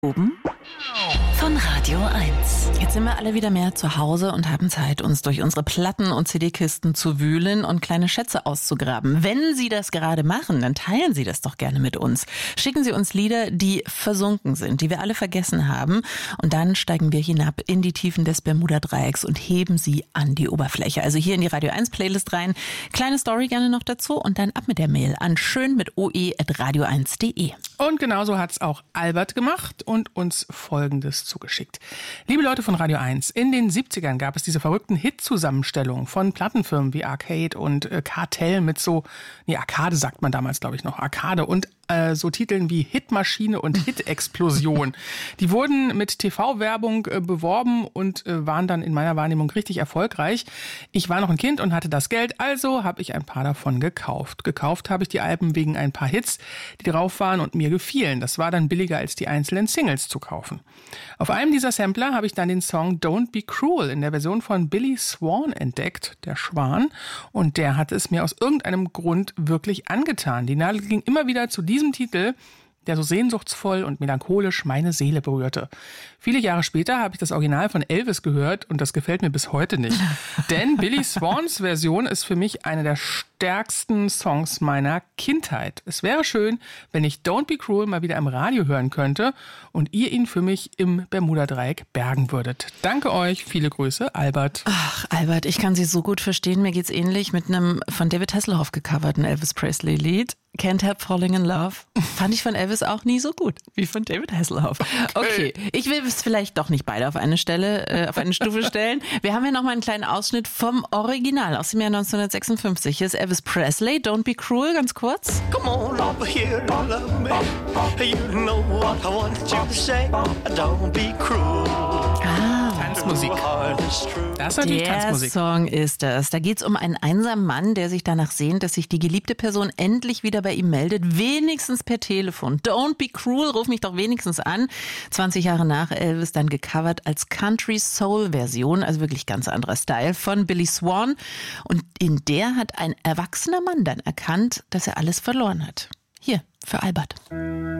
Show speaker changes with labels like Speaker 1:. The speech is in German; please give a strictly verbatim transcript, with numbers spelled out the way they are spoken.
Speaker 1: Oben von Radio eins. Jetzt sind wir alle wieder mehr zu Hause und haben Zeit, uns durch unsere Platten- und C D-Kisten zu wühlen und kleine Schätze auszugraben. Wenn Sie das gerade machen, dann teilen Sie das doch gerne mit uns. Schicken Sie uns Lieder, die versunken sind, die wir alle vergessen haben. Und dann steigen wir hinab in die Tiefen des Bermuda-Dreiecks und heben sie an die Oberfläche. Also hier in die Radio eins Playlist rein. Kleine Story gerne noch dazu und dann ab mit der Mail an schön mit oe at radio eins punkt de.
Speaker 2: Und genauso hat es auch Albert gemacht und uns Folgendes zugeschickt. Liebe Leute von Radio eins, in den siebzigern gab es diese verrückten Hit-Zusammenstellungen von Plattenfirmen wie Arcade und äh, Kartell mit so, nee, Arcade sagt man damals, glaube ich, noch, Arcade und äh, so Titeln wie Hitmaschine und Hit-Explosion. Die wurden mit T V-Werbung äh, beworben und äh, waren dann in meiner Wahrnehmung richtig erfolgreich. Ich war noch ein Kind und hatte das Geld, also habe ich ein paar davon gekauft. Gekauft habe ich die Alben wegen ein paar Hits, die drauf waren und mir gefielen. Das war dann billiger als die einzelnen Singles zu kaufen. Auf einem dieser Sampler habe ich dann den Song Don't Be Cruel in der Version von Billy Swan entdeckt, der Schwan, und der hatte es mir aus irgendeinem Grund wirklich angetan. Die Nadel ging immer wieder zu diesem Titel, der so sehnsuchtsvoll und melancholisch meine Seele berührte. Viele Jahre später habe ich das Original von Elvis gehört und das gefällt mir bis heute nicht. Denn Billy Swans Version ist für mich eine der stärksten Songs meiner Kindheit. Es wäre schön, wenn ich Don't Be Cruel mal wieder im Radio hören könnte und ihr ihn für mich im Bermuda-Dreieck bergen würdet. Danke euch, viele Grüße, Albert.
Speaker 1: Ach, Albert, ich kann Sie so gut verstehen. Mir geht's ähnlich mit einem von David Hasselhoff gecoverten Elvis Presley-Lied. Can't Help Falling in Love. Fand ich von Elvis auch nie so gut wie von David Hasselhoff. Okay, ich will es vielleicht doch nicht beide auf eine Stelle, äh, auf eine Stufe stellen. Wir haben ja noch mal einen kleinen Ausschnitt vom Original aus dem Jahr neunzehnhundertsechsundfünfzig. Hier ist Elvis Presley, Don't Be Cruel, ganz kurz.
Speaker 3: Come on over here to love me. You know what I want you to say. Don't be cruel.
Speaker 1: Ah,
Speaker 2: Tanzmusik. Das ist natürlich
Speaker 1: der
Speaker 2: Tanzmusik.
Speaker 1: Song ist das. Da geht's um einen einsamen Mann, der sich danach sehnt, dass sich die geliebte Person endlich wieder bei ihm meldet, wenigstens per Telefon. Don't be cruel, ruf mich doch wenigstens an. zwanzig Jahre nach Elvis dann gecovert als Country Soul Version, also wirklich ganz anderer Style von Billy Swan. Und in der hat ein erwachsener Mann dann erkannt, dass er alles verloren hat. Hier, für Albert.